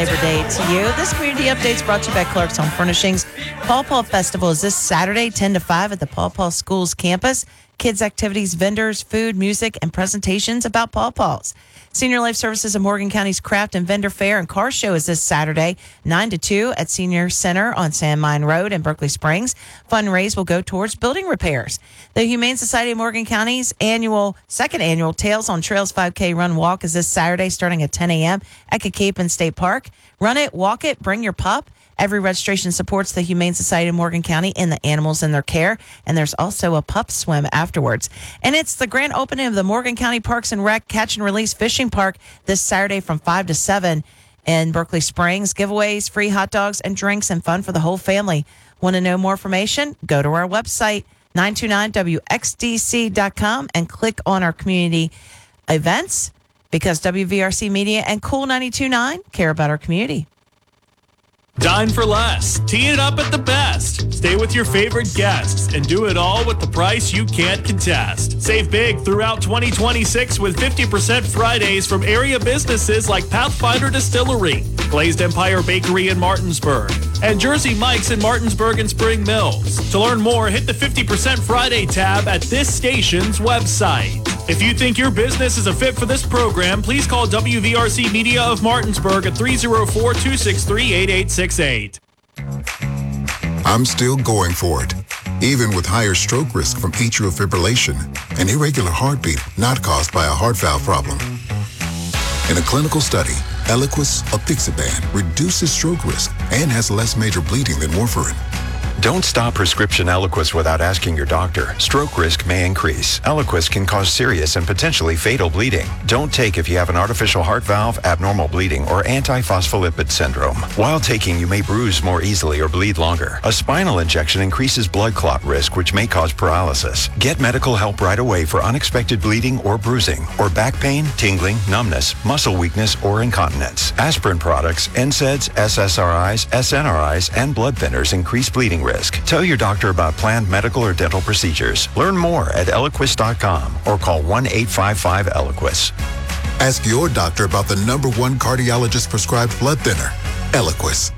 Labor Day to you. This community update is brought to you by Clark's Home Furnishings. Paw Paw Festival is this Saturday, 10 to 5 at the Paw Paw Schools campus. Kids, activities, vendors, food, music, and presentations about Paw Paws. Senior Life Services of Morgan County's Craft and Vendor Fair and Car Show is this Saturday, 9 to 2 at Senior Center on Sand Mine Road in Berkeley Springs. Fundraise will go towards building repairs. The Humane Society of Morgan County's second annual Tales on Trails 5K Run Walk is this Saturday starting at 10 a.m. at Cacapen State Park. Run it, walk it, bring your pup. Every registration supports the Humane Society of Morgan County and the animals in their care. And there's also a pup swim afterwards. And it's the grand opening of the Morgan County Parks and Rec Catch and Release Fishing Park this Saturday from 5 to 7 in Berkeley Springs. Giveaways, free hot dogs and drinks, and fun for the whole family. Want to know more information? Go to our website, 929wxdc.com, and click on our community events, because WVRC Media and Cool 92.9 care about our community. Dine for less. Tee it up at the best. Stay with your favorite guests and do it all with the price you can't contest. Save big throughout 2026 with 50% Fridays from area businesses like Pathfinder Distillery, Glazed Empire Bakery in Martinsburg, and Jersey Mike's in Martinsburg and Spring Mills. To learn more, hit the 50% Friday tab at this station's website. If you think your business is a fit for this program, please call WVRC Media of Martinsburg at 304-263-8868. I'm still going for it, even with higher stroke risk from atrial fibrillation, an irregular heartbeat not caused by a heart valve problem. In a clinical study, Eliquis apixaban reduces stroke risk and has less major bleeding than warfarin. Don't stop prescription Eliquis without asking your doctor. Stroke risk may increase. Eliquis can cause serious and potentially fatal bleeding. Don't take if you have an artificial heart valve, abnormal bleeding, or antiphospholipid syndrome. While taking, you may bruise more easily or bleed longer. A spinal injection increases blood clot risk, which may cause paralysis. Get medical help right away for unexpected bleeding or bruising, or back pain, tingling, numbness, muscle weakness, or incontinence. Aspirin products, NSAIDs, SSRIs, SNRIs, and blood thinners increase bleeding risk. Tell your doctor about planned medical or dental procedures. Learn more at Eliquis.com or call 1-855-ELIQUIS. Ask your doctor about the #1 cardiologist prescribed blood thinner, Eliquis.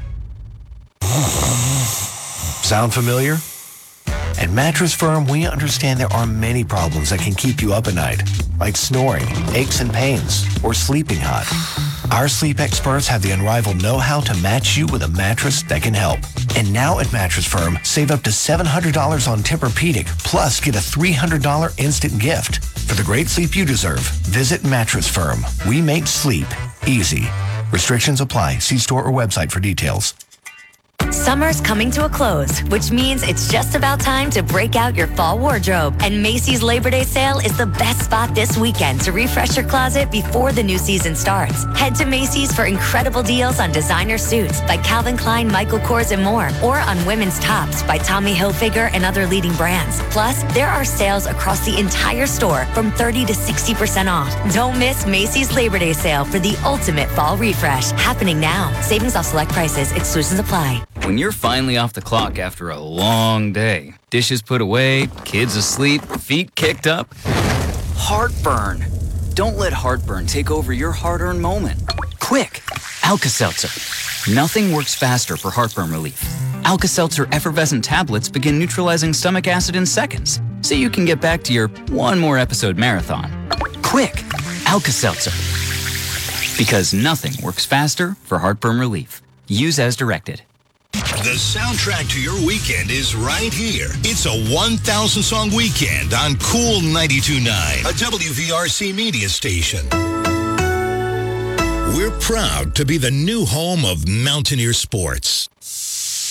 Sound familiar? At Mattress Firm, we understand there are many problems that can keep you up at night, like snoring, aches and pains, or sleeping hot. Our sleep experts have the unrivaled know-how to match you with a mattress that can help. And now at Mattress Firm, save up to $700 on Tempur-Pedic, plus get a $300 instant gift. For the great sleep you deserve, visit Mattress Firm. We make sleep easy. Restrictions apply. See store or website for details. Summer's coming to a close, which means it's just about time to break out your fall wardrobe. And Macy's Labor Day sale is the best spot this weekend to refresh your closet before the new season starts. Head to Macy's for incredible deals on designer suits by Calvin Klein, Michael Kors, and more, or on women's tops by Tommy Hilfiger and other leading brands. Plus, there are sales across the entire store from 30 to 60% off. Don't miss Macy's Labor Day sale for the ultimate fall refresh, happening now. Savings off select prices. Exclusions apply. When you're finally off the clock after a long day, dishes put away, kids asleep, feet kicked up, heartburn. Don't let heartburn take over your hard-earned moment. Quick, Alka-Seltzer. Nothing works faster for heartburn relief. Alka-Seltzer effervescent tablets begin neutralizing stomach acid in seconds, so you can get back to your one more episode marathon. Quick, Alka-Seltzer. Because nothing works faster for heartburn relief. Use as directed. The soundtrack to your weekend is right here. It's a 1,000-song weekend on Cool 92.9, a WVRC media station. We're proud to be the new home of Mountaineer Sports.